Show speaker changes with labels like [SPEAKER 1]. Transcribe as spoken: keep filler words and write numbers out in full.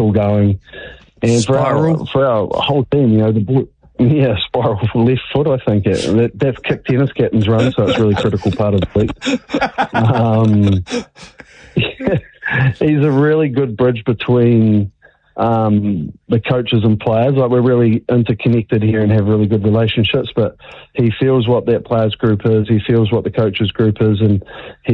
[SPEAKER 1] all going. And
[SPEAKER 2] Spiral.
[SPEAKER 1] for our, for our whole team, you know, the boy, yeah, spiral for left foot, I think. It, that, that's kick tennis captain's run, so it's a really critical part of the week. Um, he's a really good bridge between um, the coaches and players. Like, we're really interconnected here and have really good relationships, but he feels what that players group is, he feels what the coaches group is, and he